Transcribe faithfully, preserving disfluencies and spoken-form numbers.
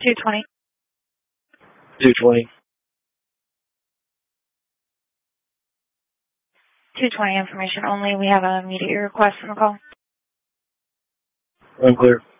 two twenty. two twenty. two twenty information only. We have a immediate request on the call. Unclear.